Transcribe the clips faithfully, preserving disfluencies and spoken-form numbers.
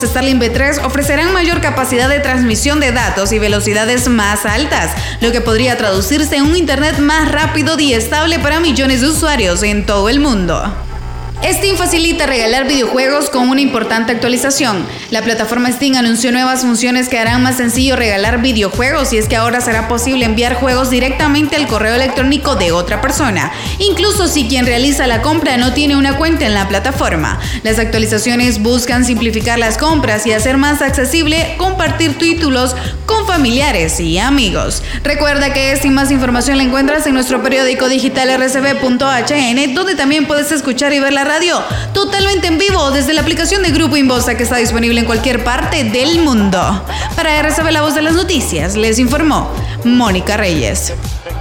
Starlink V tres ofrecerán mayor capacidad de transmisión de datos y velocidades más altas, lo que podría traducirse en un internet más rápido y estable para millones de usuarios en todo el mundo. Steam facilita regalar videojuegos con una importante actualización. La plataforma Steam anunció nuevas funciones que harán más sencillo regalar videojuegos, y es que ahora será posible enviar juegos directamente al correo electrónico de otra persona, incluso si quien realiza la compra no tiene una cuenta en la plataforma. Las actualizaciones buscan simplificar las compras y hacer más accesible compartir títulos con familiares y amigos. Recuerda que esta y más información la encuentras en nuestro periódico digital r c b punto h n, donde también puedes escuchar y ver la radio totalmente en vivo desde la aplicación de Grupo Inbosa, que está disponible en cualquier parte del mundo. Para R C B, la voz de las noticias, les informó Mónica Reyes.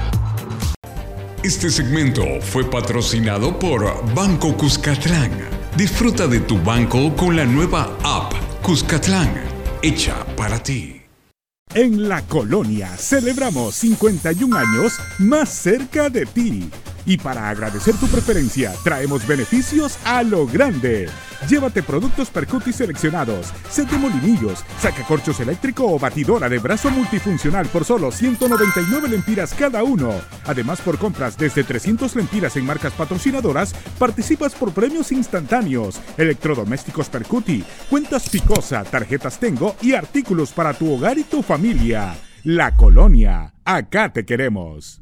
Este segmento fue patrocinado por Banco Cuscatlán. Disfruta de tu banco con la nueva app Cuscatlán, hecha para ti. En La Colonia celebramos cincuenta y un años más cerca de ti. Y para agradecer tu preferencia, traemos beneficios a lo grande. Llévate productos Percuti seleccionados, set de molinillos, sacacorchos eléctrico o batidora de brazo multifuncional por solo ciento noventa y nueve lempiras cada uno. Además, por compras desde trescientas lempiras en marcas patrocinadoras, participas por premios instantáneos, electrodomésticos Percuti, cuentas Picosa, tarjetas Tengo y artículos para tu hogar y tu familia. La Colonia, acá te queremos.